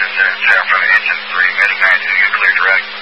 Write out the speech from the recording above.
San from engine 3, Midnight, you clear direct.